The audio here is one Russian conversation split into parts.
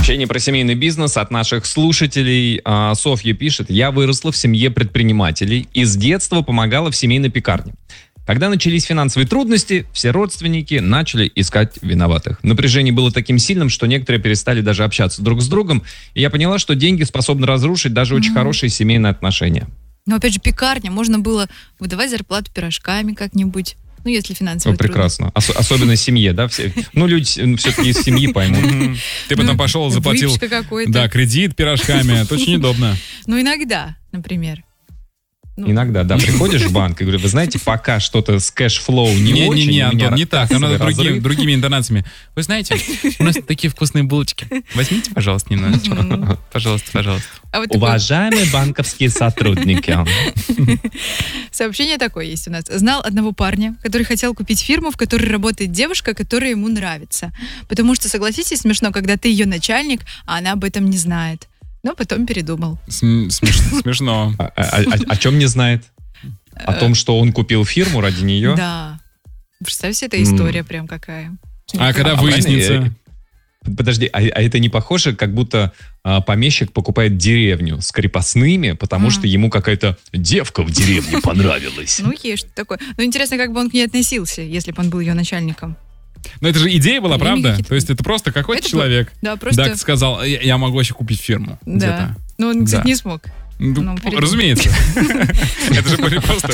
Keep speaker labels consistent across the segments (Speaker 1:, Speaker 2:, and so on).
Speaker 1: Сообщение про семейный бизнес от наших слушателей. Софья пишет: я выросла в семье предпринимателей и с детства помогала в семейной пекарне. Когда начались финансовые трудности, все родственники начали искать виноватых. Напряжение было таким сильным, что некоторые перестали даже общаться друг с другом. И я поняла, что деньги способны разрушить даже очень хорошие семейные отношения.
Speaker 2: Но опять же, пекарня. Можно было выдавать зарплату пирожками как-нибудь. Ну, если финансово
Speaker 1: прекрасно. Особенно семье, да? Люди все-таки из семьи поймут.
Speaker 3: Ты потом пошел, заплатил кредит пирожками. Это очень удобно.
Speaker 2: Ну, иногда, например.
Speaker 1: Иногда, да. Приходишь в банк и говоришь: вы знаете, пока что-то с кэшфлоу не очень...
Speaker 3: Не, Антон, не так. Нам надо другими интонациями. Вы знаете, у нас такие вкусные булочки. Возьмите, пожалуйста, немножечко. Пожалуйста.
Speaker 1: Уважаемые банковские сотрудники.
Speaker 2: Сообщение такое есть у нас. Знал одного парня, который хотел купить фирму, в которой работает девушка, которая ему нравится. Потому что, согласитесь, смешно, когда ты ее начальник, а она об этом не знает. Но потом передумал.
Speaker 3: Смешно.
Speaker 1: О чем не знает? О том, что он купил фирму ради нее?
Speaker 2: Да. Представьте, эта история прям какая.
Speaker 3: А когда выяснится...
Speaker 1: Подожди, а это не похоже, как будто помещик покупает деревню с крепостными, потому что ему какая-то девка в деревне понравилась?
Speaker 2: Ну, есть что-то такое. Но интересно, как бы он к ней относился, если бы он был ее начальником.
Speaker 3: Но это же идея была, правда? То есть это просто какой-то человек сказал: я могу вообще купить фирму.
Speaker 2: Да. Но он, кстати, не смог.
Speaker 3: Разумеется. Это же просто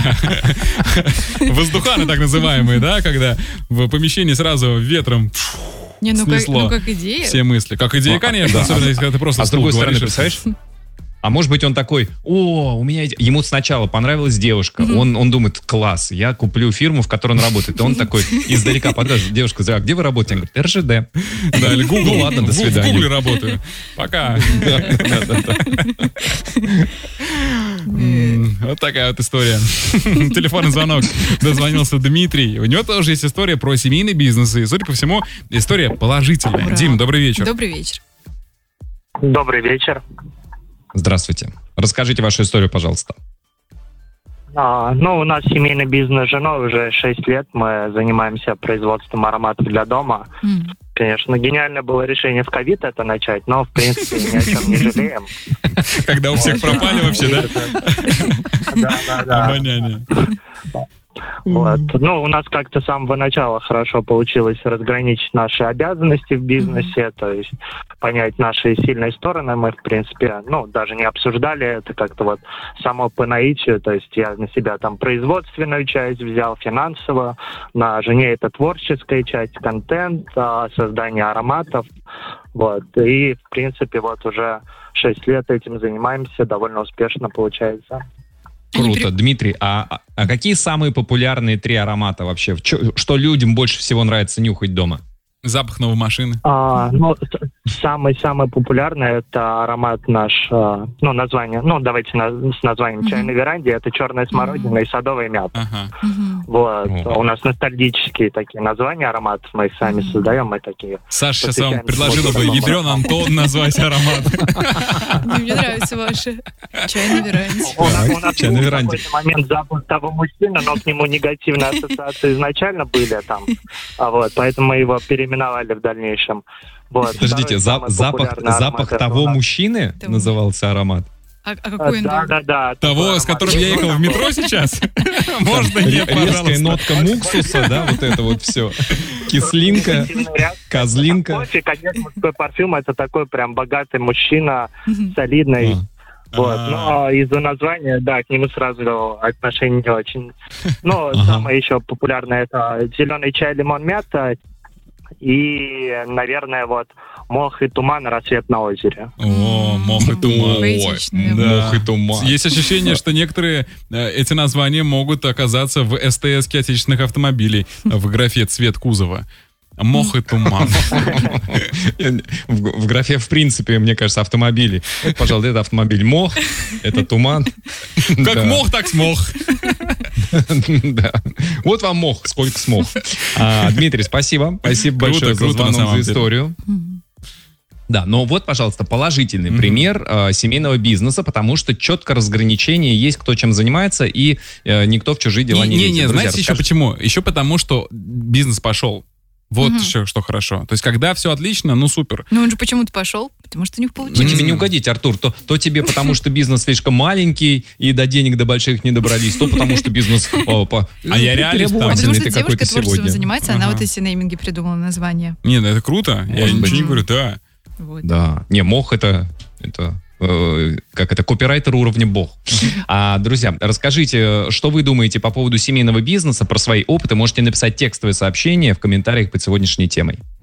Speaker 3: воздуханы так называемые, да, когда в помещении сразу ветром снесло
Speaker 2: как идея.
Speaker 3: Все мысли. Как идея, конечно, особенно если ты просто
Speaker 1: с другой стороны, представляешь? А может быть, он такой: у меня... Ему сначала понравилась девушка. Он думает: класс, я куплю фирму, в которой он работает. И он такой издалека подходит: девушка, а где вы работаете? Он говорит: РЖД.
Speaker 3: Да, или Google.
Speaker 1: Ну ладно, до свидания.
Speaker 3: В Гугле работаю. Пока. Вот такая вот история. Телефонный звонок. Дозвонился Дмитрий. У него тоже есть история про семейный бизнес. И, судя по всему, история положительная. Дим, добрый вечер.
Speaker 2: Добрый вечер.
Speaker 4: Добрый вечер.
Speaker 1: Здравствуйте. Расскажите вашу историю, пожалуйста.
Speaker 4: У нас семейный бизнес с женой уже 6 лет. Мы занимаемся производством ароматов для дома. Конечно, гениальное было решение в ковид это начать, но, в принципе, ни о чем не жалеем.
Speaker 3: Когда у всех пропали вообще, да?
Speaker 4: Да.
Speaker 3: Обоняние.
Speaker 4: Вот. У нас как-то с самого начала хорошо получилось разграничить наши обязанности в бизнесе, то есть понять наши сильные стороны. Мы, в принципе, даже не обсуждали это как-то вот само по наитию, то есть я на себя там производственную часть взял, финансово, на жене это творческая часть, контент, создание ароматов, вот. И, в принципе, вот уже 6 лет этим занимаемся, довольно успешно получается.
Speaker 1: Круто. Дмитрий, а какие самые популярные 3 аромата вообще? Что людям больше всего нравится нюхать дома?
Speaker 3: Запах новой машины.
Speaker 4: Самый популярный это аромат наш, название, давайте с названием «Чай на веранде». Это черная смородина и садовая мята. Вот. У нас ностальгические такие названия ароматов, мы их сами создаем, мы такие.
Speaker 3: Саша сейчас вам предложила бы «Ядрен Антон» назвать аромат.
Speaker 2: Мне нравится ваше «Чай на веранде».
Speaker 4: У нас был в какой-то момент запах того мужчины, но к нему негативные ассоциации изначально были там, поэтому мы его переименовали в дальнейшем. Вот.
Speaker 1: Подождите, запах того мужчины назывался аромат?
Speaker 2: А какой он?
Speaker 4: Да.
Speaker 3: Того, с которым я ехал в метро сейчас? Можно, нет, пожалуйста.
Speaker 1: Резкая нотка муксуса, да, вот это вот все. Кислинка, козлинка.
Speaker 4: Кофе, конечно, мужской парфюм, это такой прям богатый мужчина, солидный. Вот. Но из-за названия, к нему сразу отношение не очень. Самое еще популярное это зеленый чай, лимон, мята. И, наверное, мох и туман, рассвет на озере.
Speaker 3: Мох и туман.
Speaker 1: Мох и туман.
Speaker 3: Есть ощущение, что некоторые эти названия могут оказаться в СТС-ке отечественных автомобилей в графе «Цвет кузова». Мох и туман.
Speaker 1: В графе, в принципе, мне кажется, автомобили. Пожалуй, это автомобиль мох, это туман.
Speaker 3: Как мох, так смох.
Speaker 1: Да. Вот вам мох, сколько смог. Дмитрий, спасибо. Спасибо большое за звонок, за историю. Да, но вот, пожалуйста, положительный пример семейного бизнеса, потому что четко разграничение есть, кто чем занимается, и никто в чужие дела не лезет.
Speaker 3: Знаете еще почему? Еще потому, что бизнес пошел. Вот еще что хорошо. То есть, когда все отлично, ну супер.
Speaker 2: Ну, он же почему-то пошел, потому что у них
Speaker 1: Ну,
Speaker 2: получилось.
Speaker 1: тебе не угодить, Артур. То тебе потому, что бизнес слишком маленький, и до денег до больших не добрались, то потому, что бизнес...
Speaker 3: А я реалист там.
Speaker 2: А потому
Speaker 1: требовательный
Speaker 2: что
Speaker 1: ты
Speaker 2: девушка
Speaker 1: какой-то
Speaker 2: творчеством
Speaker 1: сегодня.
Speaker 2: занимается, она
Speaker 3: Ага.
Speaker 2: вот эти нейминги придумала название.
Speaker 3: Не, ну это круто. Я
Speaker 1: Может
Speaker 3: ничего
Speaker 1: быть.
Speaker 3: не говорю, да.
Speaker 2: Вот.
Speaker 1: Да. Не, мох это как это, копирайтер уровня бог. Друзья, расскажите, что вы думаете по поводу семейного бизнеса, про свои опыты. Можете написать текстовое сообщение в комментариях под сегодняшней темой.